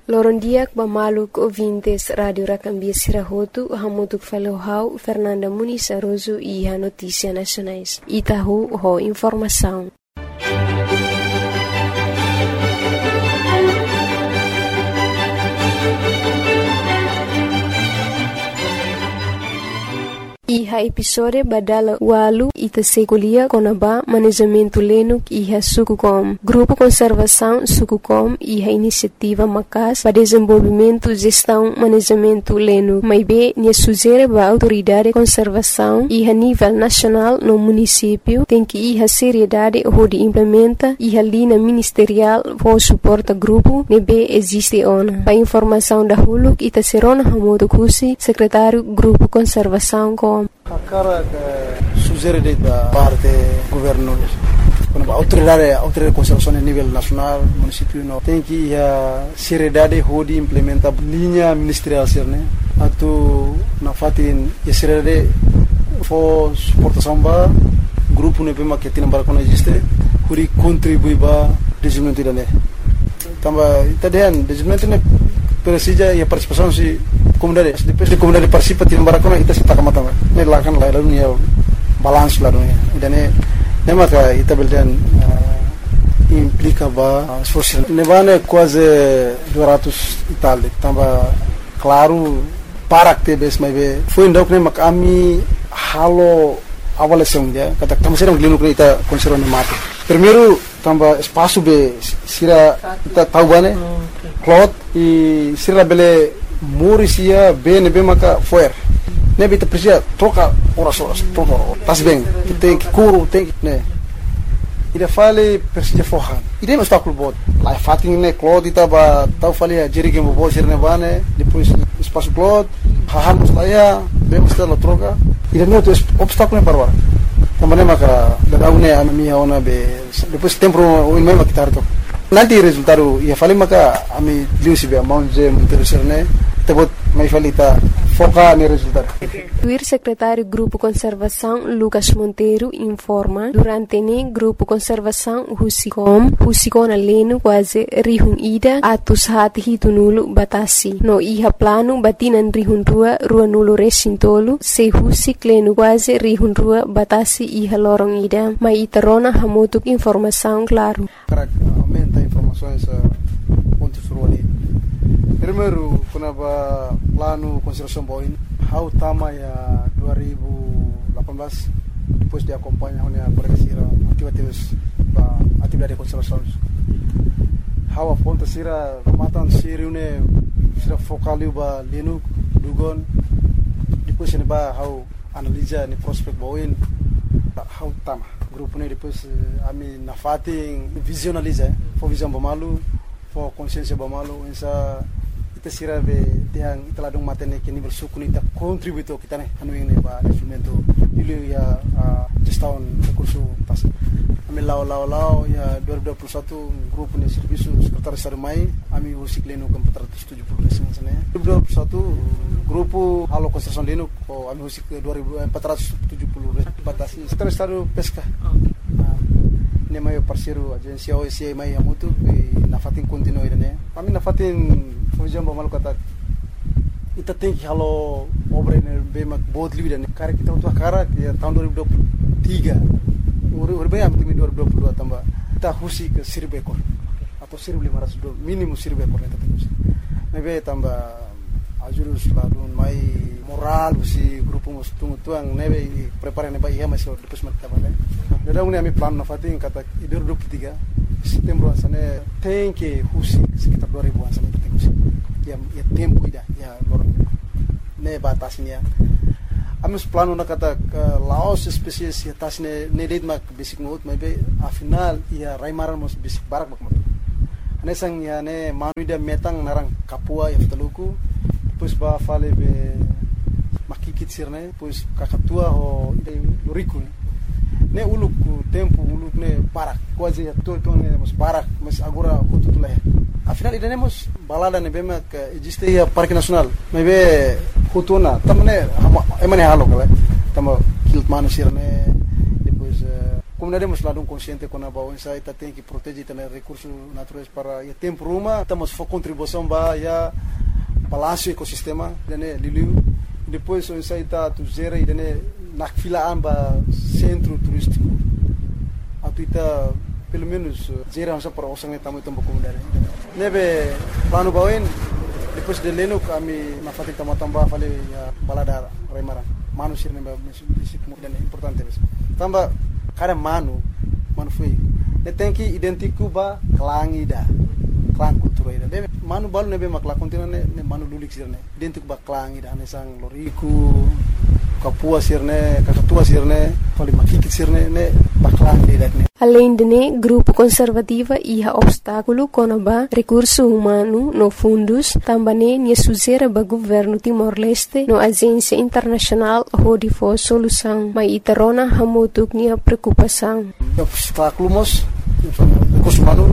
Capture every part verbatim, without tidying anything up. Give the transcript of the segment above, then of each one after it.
Lorondiak bamaluk ouvintes Radio Racambia Sirahotu, hamutuk falohau Fernanda Muniz Aroso e a Notícia Nacionais. Itahu ho informação. Iha episode badala walu ita sekulia konaba manejamento lenuk iha Sukucom. Grupo Conservação Sukucom iha iniciativa macas para desenvolvimento, gestão, manejamento lenuk. Maibe nia sugere ba autoridade conservação iha nível nacional no município tem que iha seriedade onde implementa iha linha ministerial for suporta grupo nebe existe ona. Pa informação da huluk ita serona hamodo kusi secretário Grupo Conservação com A cara que sugere da parte do governo, quando a autoridade, a autoridade de conservação a nível nacional, município, não tem que a seriedade de implementar linha ministerial, né? Atu na fatin a seriedade for suportação ba grupo ne pema que tem para quando existe, huri contribui ba desenvolvimento da né. Tamba itadian desenvolvimento ne precisa e a participação se comunidade depois de comunidade participa tim barakona ita sita kamata ne lakan la lalu ya balance la dunia dan ne ne maka ita beldan implica ba esforço ne vane quase duzentos e tal tamba claro para que bes mai be foi ndok ne mak ami halo avaliação dia kata tamba serang glinu ita conserva ne mate primeiro tamba espaço be sira ita tahu bane cloth e sira bele Morisia bem bem maka foer. Nebe te precisa troca horas horas troca tas bem. Tem que curo tem que né. Ida fale precisa forran. Ida mas tá clube. Lá fatin né cloth tava tava fale a jerige mo bo sirne bane depois espaço cloth hahamos lá ya bem mas tá troca. Ida não tem obstáculo para agora. Também maka da une a minha ona be depois tempo o mesmo que tarto. Nanti resultado ia fale maka ami liusi be amount je interesserne tebot mai falita foca no resultado. O secretário Grupo Conservação Lucas Monteiro informa durante ne Grupo Conservação Husicom Husicona leno quase rihun ida atus hati hitunulu batasi no iha plano batinan rihun rua rua nulu resintolu se husik leno quase rihun rua batasi iha lorong ida mai itarona hamutuk informação claro. Aumenta informações pontos ali. Primeiro, quando a plano conservação boin, how tama ya dua ribu lapan belas depois de acompanhar a progressira atividades ba atividade de conservação. How a ponta sira matan siriune sira focaliu ba lenu dugon depois ne ba how analisa ni prospect boin how tama grupo ne depois ami na fating visionaliza for visão bamalu for consciência bamalu essa ita sira be tiang ita ladung matene ke nível suku ita contributo kita ne anu ini ba desenvolvimento ilu ya gestão recurso tas ami lao lao lao ya dua ribu dua puluh satu grupo ne serviço secretário estado mai ami usik leno com empat ratus tujuh puluh residências ne dua ribu dua puluh satu grupo halo construção leno ko ami usik empat ratus tujuh puluh batasi secretário estado pesca ne mai parceiro agência O S I mai amutu na fatin continue ne ami na fatin Fujam ba malu kata ita tem que halo obra ne be mak बहुत levied ne cara kita untuk cara ya tahun dua ribu dua puluh tiga ur bem am timi dua ribu dua puluh dua tambah kita husi ke seribu ekor atau seribu lima ratus minimum seribu ekor ne tadi mebe tambah ajurus ladun mai moral si grupo mus tungu tuang nebe prepare ne ba iya masih depois mak tabane dada uni ami plan na fatin kata dua ribu dua puluh tiga setembro asane tem que husi sekitar dua ribu asane ya ya tempo ida ya lor ne batasnya amus plano na kata laos spesies ya tasne ne ded mak basic note maybe a final ya raimaran mos basic barak mak ane sang ya ne manuida metang narang kapua ya ftaluku depois ba fale be makikit sirne depois kakatua ho loriku ne uluk tempo uluk ne barak quase ya todo ne mos barak mas agora kututulai afinal iremos balada ne bema que existe ya parque nacional maybe hutuna tamne emane halo kala tamo kilt manu sirne depois como comunidade mas lá um consciente com a bawah saya kita tem que proteger também recursos naturais para ya tempo rumah estamos for contribuição ba ya balanço ecossistema dene lilu depois o saya está tu zera e dene nak filaan ba centro turístico atau kita pelo menos zera masa para osang tamu tempat comunidade nebe plano bawin depois de leno kami na fatin tambah fale ya balada remara manusia nebe basic dan importante bes tambah kada manu manu foi ne tem que identificar ba klang ida klang kultura ida de manu balu nebe makla kontina ne manu lulik sirne identificar ba klang ida ne sang loriku kapua sirne kakatua sirne fali makikit sirne ne ba klang ida ne. Além de né, grupo conservativa ia obstáculo conaba recurso humano no fundos, também ne suzera ba governo Timor-Leste no agência internacional hodi for solução, mas itarona hamutuk nia preocupação. Obstáculo mos recurso humano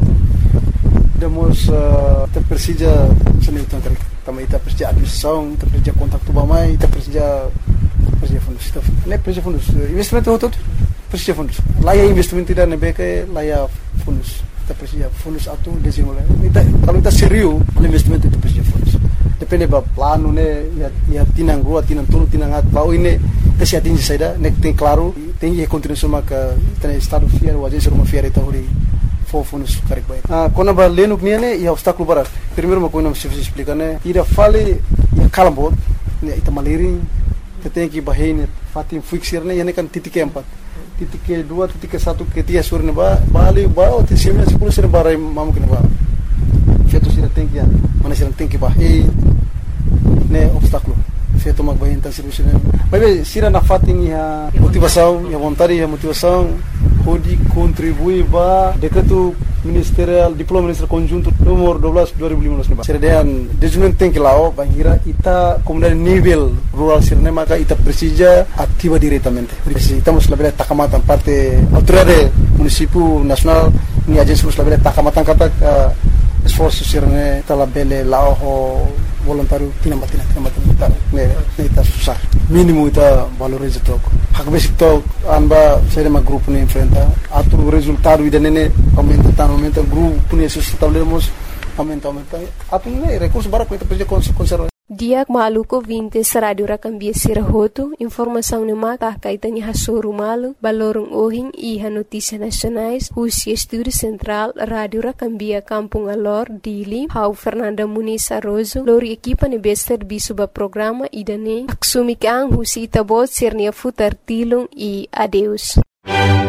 demos te persija seni itu antara também ita persija administração, ita persija kontak tu bamai, ita persija persija fundos, ita ne persija fundos investimento hotot persija fundos. Laya investimento tidak nebe ke laya fundos. Ita persija fundos atu desenvolve. Ita kalau ita serius investimento itu persija fundos. Depende ba plano ne ya ya tinang rua tinang tulu tinang at bau ini tes atingi saida nek tem claro tem que continuar maka tem estado fiel o agência uma fiel eta hori fo fundos correct bai. Ah quando ba leno que ne e obstáculo para primeiro uma coisa não se explica né ira fale ya kalambot ne ita maliri tem que bahine fatim fixir ne ne kan titik empat titik ke dua titik ke satu ke tiga sur ne ba bali ba o te semia sepuluh ser barai mamu ke ba feito sira tem que mana sira tem que bahine ne obstáculo feito mag bahine tan serviço ne mas sira na fatim ya motivação ya vontade ya motivação pode contribuir ba decreto ministerial diploma ministerial conjunto nomor dua belas dua ribu lima belas ne ba sira dan desenvolvimento tem que lá bahira ita comunidade nível rural sirne maka ita precisa ativa diretamente estamos la bela takamatan parte autoridade município nacional ni agência la bela takamatan kata esforço sirne tala bele lao voluntário tinambatina tinambatina ne ne ita susah mínimo ita valoriza toco hak basic to amba sere ma grupo ne enfrenta atu resultado ida nene aumenta tan aumenta grupo ne sustentávelmos aumenta aumenta atu ne recurso bara ita precisa conservar. Diak maluko vintes radio rakambia sirahoto, informação ne mata kaitani hasoru malu, balorong ohing iha notícias nacionais, Rusia Estúdio Central, Radio Rakambia Kampung Alor, Dili, Hau Fernanda Muniz Arrozo, lori equipa ne bester bisuba programa idane, aksumikang Rusia itabot sirnia futar tilung e adeus.